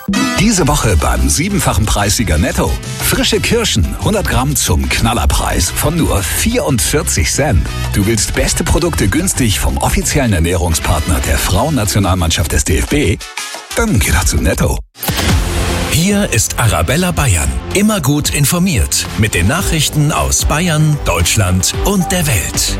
Diese Woche beim 7-fachen Preissieger Netto. Frische Kirschen, 100 Gramm zum Knallerpreis von nur 44 Cent. Du willst beste Produkte günstig vom offiziellen Ernährungspartner der Frauennationalmannschaft des DFB? Dann geh doch zu Netto. Hier ist Arabella Bayern. Immer gut informiert mit den Nachrichten aus Bayern, Deutschland und der Welt.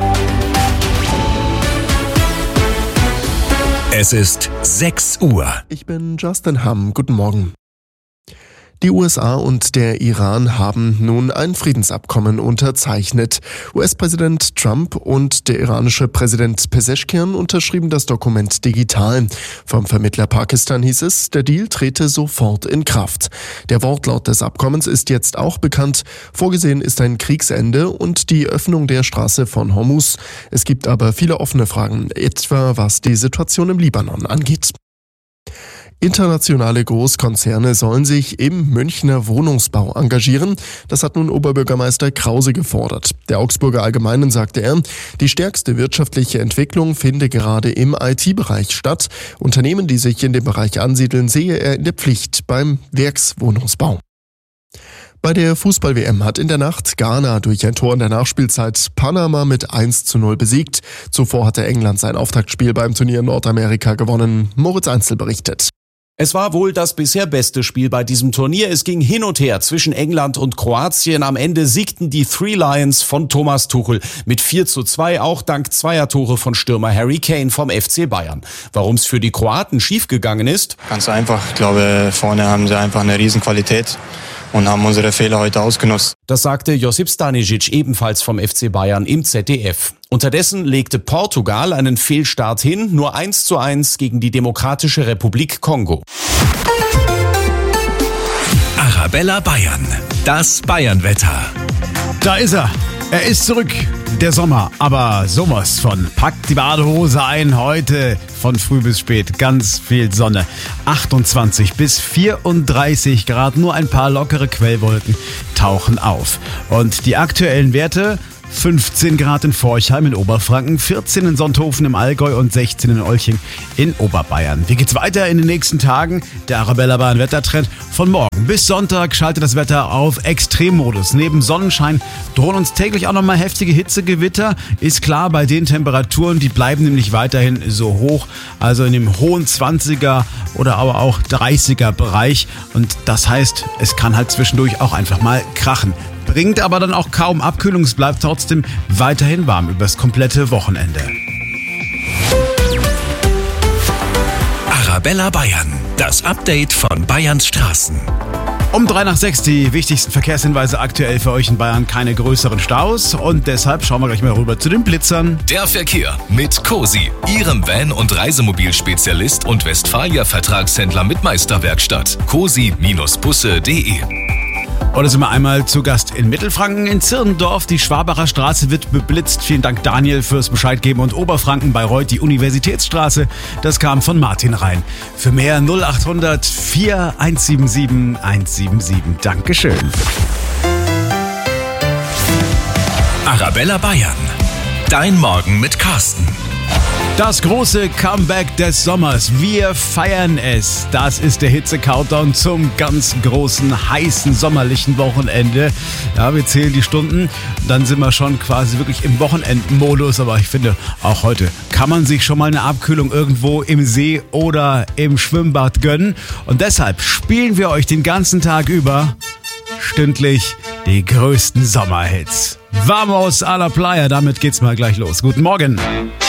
Es ist 6 Uhr. Ich bin Justin Hamm. Guten Morgen. Die USA und der Iran haben nun ein Friedensabkommen unterzeichnet. US-Präsident Trump und der iranische Präsident Pezeshkian unterschrieben das Dokument digital. Vom Vermittler Pakistan hieß es, der Deal trete sofort in Kraft. Der Wortlaut des Abkommens ist jetzt auch bekannt. Vorgesehen ist ein Kriegsende und die Öffnung der Straße von Hormuz. Es gibt aber viele offene Fragen, etwa was die Situation im Libanon angeht. Internationale Großkonzerne sollen sich im Münchner Wohnungsbau engagieren. Das hat nun Oberbürgermeister Krause gefordert. Der Augsburger Allgemeinen sagte er, die stärkste wirtschaftliche Entwicklung finde gerade im IT-Bereich statt. Unternehmen, die sich in dem Bereich ansiedeln, sehe er in der Pflicht beim Werkswohnungsbau. Bei der Fußball-WM hat in der Nacht Ghana durch ein Tor in der Nachspielzeit Panama mit 1:0 besiegt. Zuvor hatte England sein Auftaktspiel beim Turnier in Nordamerika gewonnen. Moritz Einzel berichtet. Es war wohl das bisher beste Spiel bei diesem Turnier. Es ging hin und her zwischen England und Kroatien. Am Ende siegten die Three Lions von Thomas Tuchel mit 4:2, auch dank Zweiertore von Stürmer Harry Kane vom FC Bayern. Warum es für die Kroaten schiefgegangen ist? Ganz einfach. Ich glaube, vorne haben sie einfach eine Riesenqualität und haben unsere Fehler heute ausgenutzt. Das sagte Josip Stanisic, ebenfalls vom FC Bayern, im ZDF. Unterdessen legte Portugal einen Fehlstart hin, nur 1:1 gegen die Demokratische Republik Kongo. Arabella Bayern, das Bayernwetter. Da ist er. Er ist zurück. Der Sommer, aber sowas von. Packt die Badehose ein, heute von früh bis spät. Ganz viel Sonne. 28 bis 34 Grad, nur ein paar lockere Quellwolken tauchen auf. Und die aktuellen Werte: 15 Grad in Forchheim in Oberfranken, 14 in Sonthofen im Allgäu und 16 in Olching in Oberbayern. Wie geht's weiter in den nächsten Tagen? Der Arabella Bayern Wettertrend: von morgen bis Sonntag schaltet das Wetter auf Extremmodus. Neben Sonnenschein drohen uns täglich auch nochmal heftige Hitzegewitter. Ist klar, bei den Temperaturen, die bleiben nämlich weiterhin so hoch, also in dem hohen 20er oder aber auch 30er Bereich. Und das heißt, es kann halt zwischendurch auch einfach mal krachen. Bringt aber dann auch kaum Abkühlung, es bleibt trotzdem weiterhin warm übers komplette Wochenende. Arabella Bayern, das Update von Bayerns Straßen. Um 6:03 die wichtigsten Verkehrshinweise aktuell für euch in Bayern. Keine größeren Staus und deshalb schauen wir gleich mal rüber zu den Blitzern. Der Verkehr mit Cosi, Ihrem Van- und Reisemobilspezialist und Westfalia-Vertragshändler mit Meisterwerkstatt. cosi-busse.de. Oder sind wir einmal zu Gast in Mittelfranken, in Zirndorf. Die Schwabacher Straße wird beblitzt. Vielen Dank, Daniel, fürs Bescheid geben. Und Oberfranken, Bayreuth, die Universitätsstraße. Das kam von Martin rein. Für mehr 0800 4177 177. Dankeschön. Arabella Bayern, dein Morgen mit Carsten. Das große Comeback des Sommers. Wir feiern es. Das ist der Hitze-Countdown zum ganz großen, heißen, sommerlichen Wochenende. Ja, wir zählen die Stunden. Dann sind wir schon quasi wirklich im Wochenendmodus. Aber ich finde, auch heute kann man sich schon mal eine Abkühlung irgendwo im See oder im Schwimmbad gönnen. Und deshalb spielen wir euch den ganzen Tag über stündlich die größten Sommerhits. Vamos a la Playa. Damit geht's mal gleich los. Guten Morgen.